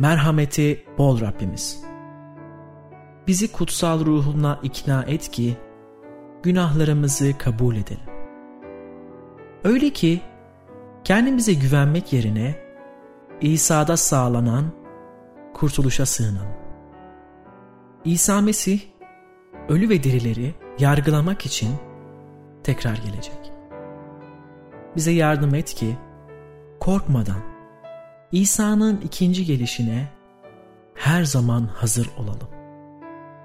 merhameti bol Rabbimiz, bizi kutsal ruhunla ikna et ki günahlarımızı kabul edelim. Öyle ki kendimize güvenmek yerine İsa'da sağlanan kurtuluşa sığınalım. İsa Mesih ölü ve dirileri yargılamak için tekrar gelecek. Bize yardım et ki korkmadan İsa'nın ikinci gelişine her zaman hazır olalım.